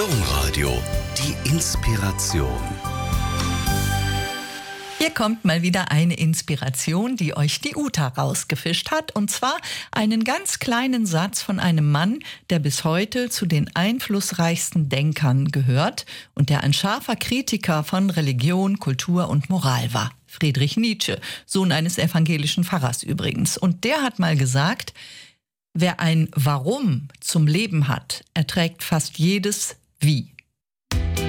Domradio, die Inspiration. Hier kommt mal wieder eine Inspiration, die euch die Uta rausgefischt hat. Und zwar einen ganz kleinen Satz von einem Mann, der bis heute zu den einflussreichsten Denkern gehört und der ein scharfer Kritiker von Religion, Kultur und Moral war. Friedrich Nietzsche, Sohn eines evangelischen Pfarrers übrigens. Und der hat mal gesagt, wer ein Warum zum Leben hat, erträgt fast jedes Wie.